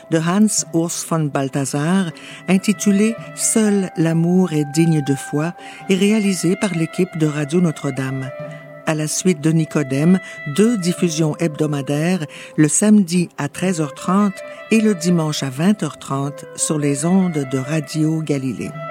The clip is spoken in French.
de Hans Urs von Balthasar, intitulé « Seul l'amour est digne de foi » et réalisé par l'équipe de Radio Notre-Dame. À la suite de Nicodème, 2 diffusions hebdomadaires, le samedi à 13h30 et le dimanche à 20h30 sur les ondes de Radio Galilée.